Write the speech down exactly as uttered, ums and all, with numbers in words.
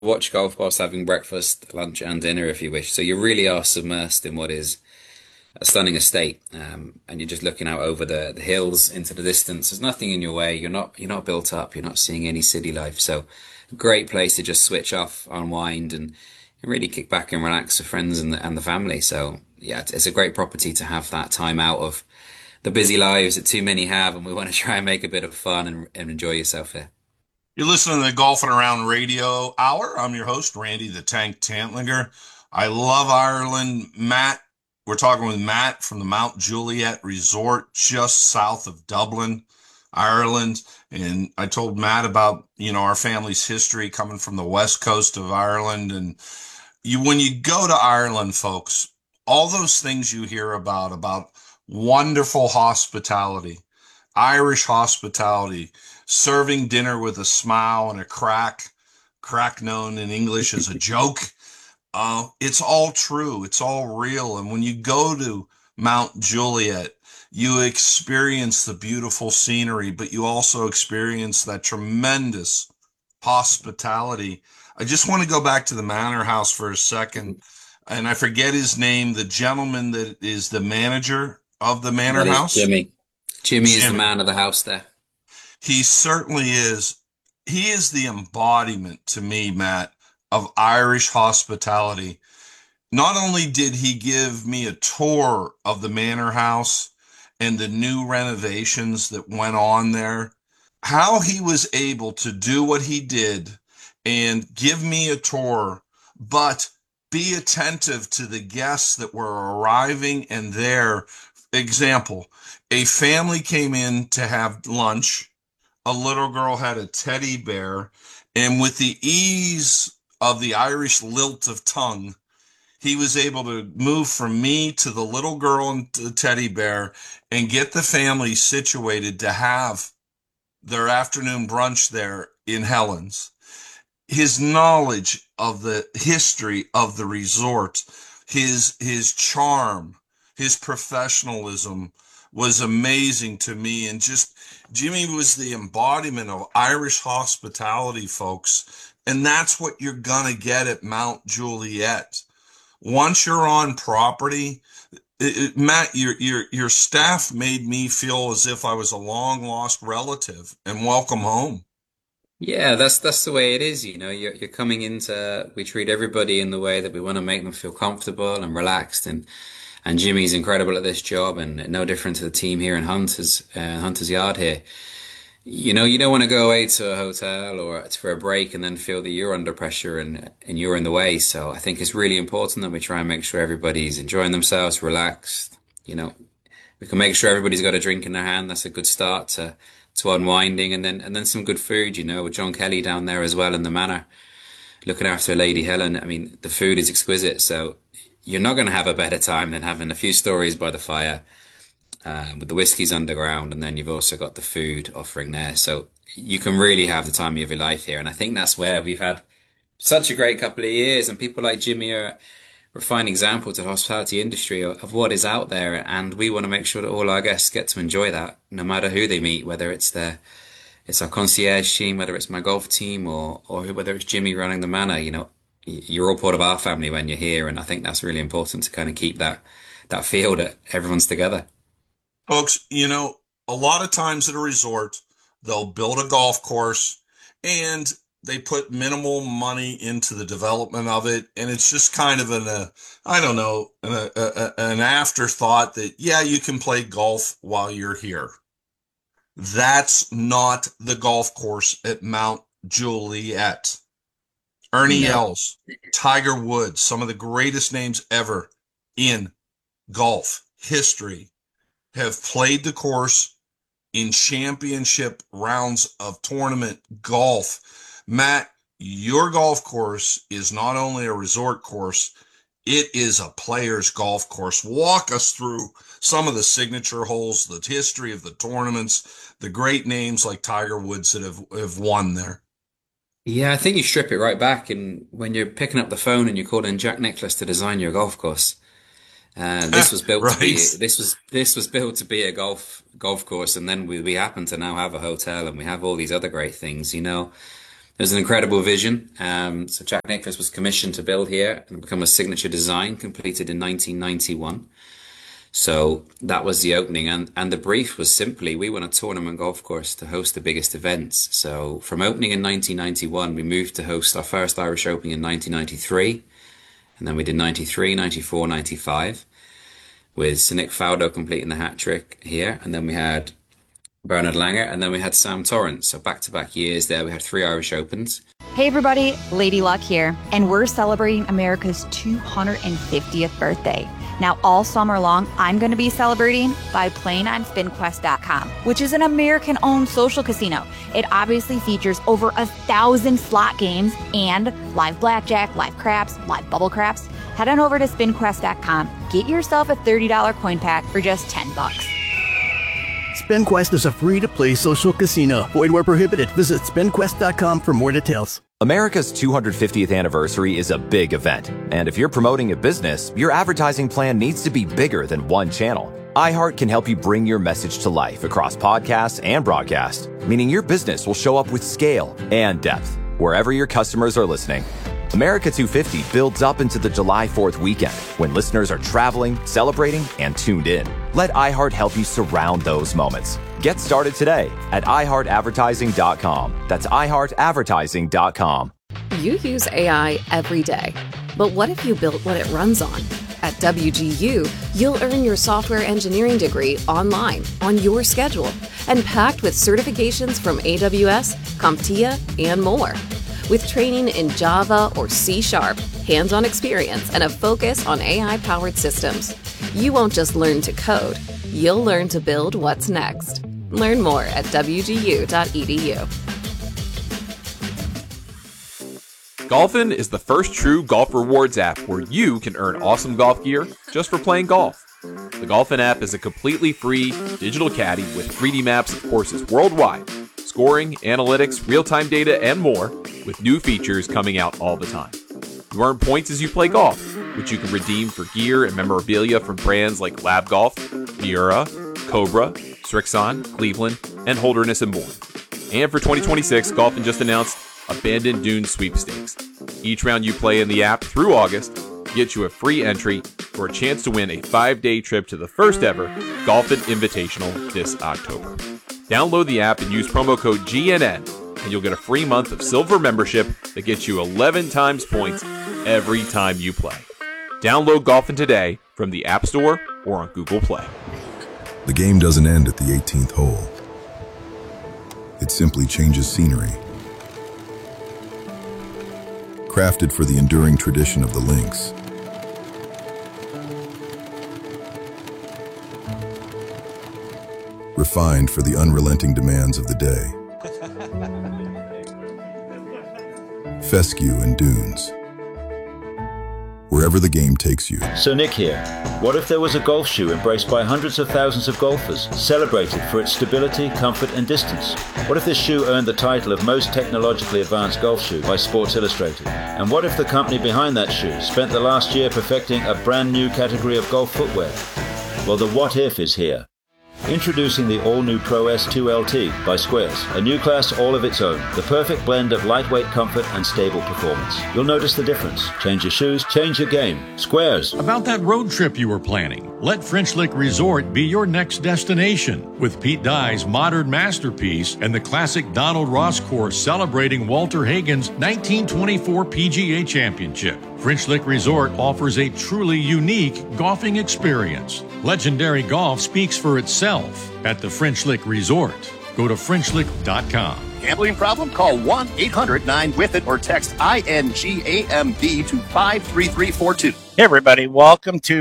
watch golf whilst having breakfast, lunch, and dinner if you wish. So you really are submersed in what is a stunning estate, um, and you're just looking out over the, the hills into the distance. There's nothing in your way. You're not you're not built up. You're not seeing any city life. So, great place to just switch off, unwind, and really kick back and relax with friends and the, and the family. So, yeah, it's, it's a great property to have that time out of the busy lives that too many have, and we want to try and make a bit of fun and, and enjoy yourself here. You're listening to the Golfing Around Radio Hour. I'm your host, Randy the Tank Tantlinger. I love Ireland. Matt, we're talking with Matt from the Mount Juliet Resort just south of Dublin, Ireland. And I told Matt about, you know, our family's history coming from the west coast of Ireland. And you, when you go to Ireland, folks, all those things you hear about, about wonderful hospitality, Irish hospitality, serving dinner with a smile and a crack, crack known in English as a joke. Uh, it's all true. It's all real. And when you go to Mount Juliet, you experience the beautiful scenery, but you also experience that tremendous hospitality. I just want to go back to the Manor House for a second, and I forget his name, the gentleman that is the manager of the Manor That is House. Jimmy. Jimmy is the Jimmy. man of the house there. He certainly is. He is the embodiment to me, Matt, of Irish hospitality. Not only did he give me a tour of the Manor House and the new renovations that went on there, how he was able to do what he did and give me a tour, but be attentive to the guests that were arriving and there. Example, a family came in to have lunch. A little girl had a teddy bear, and with the ease of the Irish lilt of tongue, he was able to move from me to the little girl and the teddy bear and get the family situated to have their afternoon brunch there in Helen's. His knowledge of the history of the resort, his his charm, his professionalism was amazing to me. And just Jimmy was the embodiment of Irish hospitality, folks. And that's what you're gonna get at Mount Juliet. Once you're on property, it, it, Matt, your your your staff made me feel as if I was a long lost relative and welcome home. Yeah, that's that's the way it is, you know. You're you're coming into we treat everybody in the way that we want to make them feel comfortable and relaxed, and and Jimmy's incredible at this job, and no different to the team here in Hunters uh, Hunters Yard here. You know, you don't want to go away to a hotel or it's for a break and then feel that you're under pressure and and you're in the way. So I think it's really important that we try and make sure everybody's enjoying themselves, relaxed. You know, we can make sure everybody's got a drink in their hand. That's a good start to to unwinding, and then and then some good food. You know, with John Kelly down there as well in the manor, looking after Lady Helen. I mean, the food is exquisite, so you're not going to have a better time than having a few stories by the fire, um, with the whiskies underground, and then you've also got the food offering there. So you can really have the time of your life here, and I think that's where we've had such a great couple of years, and people like Jimmy are refined example to the hospitality industry of, of what is out there, and we want to make sure that all our guests get to enjoy that, no matter who they meet, whether it's their it's our concierge team, whether it's my golf team, or or whether it's Jimmy running the manor. You know, you're all part of our family when you're here, and I think that's really important to kind of keep that that feel that everyone's together. Folks, you know, a lot of times at a resort, they'll build a golf course and they put minimal money into the development of it. And it's just kind of an, uh, I don't know, an, a, a, an afterthought that, yeah, you can play golf while you're here. That's not the golf course at Mount Juliet. Ernie No. Els, Tiger Woods, some of the greatest names ever in golf history have played the course in championship rounds of tournament golf. Matt, your golf course is not only a resort course, it is a player's golf course. Walk us through some of the signature holes, the history of the tournaments, the great names like Tiger Woods that have, have won there. Yeah, I think you strip it right back, and when you're picking up the phone and you're calling Jack Nicklaus to design your golf course, uh, this was built to be Right? this was this was built to be a golf golf course, and then we we happen to now have a hotel, and we have all these other great things, you know. was an incredible vision. Um, so Jack Nicklaus was commissioned to build here and become a signature design, completed in nineteen ninety-one. So that was the opening, and, and the brief was simply, we want a tournament golf course to host the biggest events. So from opening in nineteen ninety-one, we moved to host our first Irish Open in nineteen ninety-three, and then we did ninety-three, ninety-four, ninety-five, with Sir Nick Faldo completing the hat trick here, and then we had Bernard Langer, and then we had Sam Torrance. So back-to-back years there, we had three Irish Opens. Hey everybody, Lady Luck here, and we're celebrating America's two hundred fiftieth birthday. Now, all summer long, I'm going to be celebrating by playing on Spin Quest dot com, which is an American-owned social casino. It obviously features over a thousand slot games and live blackjack, live craps, live bubble craps. Head on over to Spin Quest dot com, get yourself a thirty dollars coin pack for just ten bucks. SpinQuest is a free-to-play social casino. Void where prohibited. Visit Spin Quest dot com for more details. America's two hundred fiftieth anniversary is a big event, and if you're promoting a business, your advertising plan needs to be bigger than one channel. iHeart can help you bring your message to life across podcasts and broadcast, meaning your business will show up with scale and depth wherever your customers are listening. America two fifty builds up into the July fourth weekend when listeners are traveling, celebrating, and tuned in. Let iHeart help you surround those moments. Get started today at i heart advertising dot com. That's i heart advertising dot com. You use A I every day, but what if you built what it runs on? At W G U, you'll earn your software engineering degree online, on your schedule, and packed with certifications from A W S, CompTIA, and more. With training in Java or C Sharp, hands-on experience, and a focus on A I-powered systems, you won't just learn to code, you'll learn to build what's next. Learn more at w g u dot e d u. Golfin is the first true golf rewards app where you can earn awesome golf gear just for playing golf. The Golfin app is a completely free digital caddy with three D maps of courses worldwide, scoring, analytics, real-time data, and more, with new features coming out all the time. You earn points as you play golf, which you can redeem for gear and memorabilia from brands like Lab Golf, Miura, Cobra, Strixon, Cleveland, and Holderness and more. And for twenty twenty-six, Golfin just announced Abandoned Dunes Sweepstakes. Each round you play in the app through August gets you a free entry for a chance to win a five-day trip to the first ever Golfin Invitational this October. Download the app and use promo code G N N, and you'll get a free month of silver membership that gets you eleven times points every time you play. Download Golfin today from the App Store or on Google Play. The game doesn't end at the eighteenth hole. It simply changes scenery. Crafted for the enduring tradition of the links. Refined for the unrelenting demands of the day. Fescue and dunes. Wherever the game takes you. So Nick here. What if there was a golf shoe embraced by hundreds of thousands of golfers, celebrated for its stability, comfort, and distance? What if this shoe earned the title of most technologically advanced golf shoe by Sports Illustrated? And what if the company behind that shoe spent the last year perfecting a brand new category of golf footwear? Well, the what if is here. Introducing the all-new Pro S two L T by Squares, a new class all of its own, the perfect blend of lightweight comfort and stable performance. You'll notice the difference. Change your shoes, change your game. Squares. About that road trip you were planning, let French Lick Resort be your next destination. With Pete Dye's modern masterpiece and the classic Donald Ross course celebrating Walter Hagen's nineteen twenty-four P G A Championship. French Lick Resort offers a truly unique golfing experience. Legendary golf speaks for itself at the French Lick Resort. Go to French Lick dot com. Gambling problem? Call one eight hundred nine with it or text I N G A M B to five three three four two. Hey everybody, welcome to